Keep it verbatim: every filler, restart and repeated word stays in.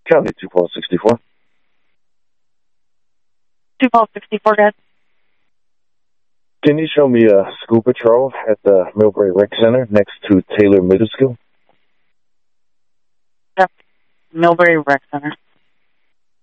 County two Paul sixty-four. two Paul sixty-four, guys. Can you show me a school patrol at the Millbrae Rec Center next to Taylor Middle School? Yep. Millbrae Rec Center.